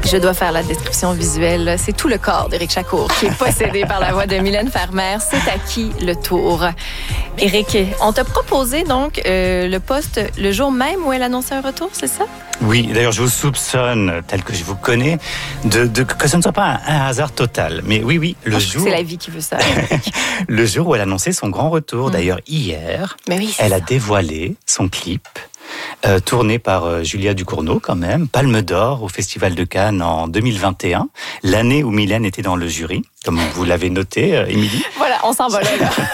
Je dois faire la description visuelle. C'est tout le corps d'Éric Chacour qui est possédé par la voix de Mylène Farmer. C'est à qui le tour? Éric, on t'a proposé donc le poste le jour même où elle annonçait un retour, c'est ça? Oui, d'ailleurs, je vous soupçonne, tel que je vous connais, que ce ne soit pas un hasard total. Mais oui, le jour... C'est la vie qui veut ça. Le jour où elle annonçait son grand retour, d'ailleurs hier, Mais oui, elle a dévoilé son clip, tourné par Julia Ducournau quand même, Palme d'Or au Festival de Cannes en 2021, l'année où Mylène était dans le jury, comme vous l'avez noté, Émilie. Voilà, on s'en va là.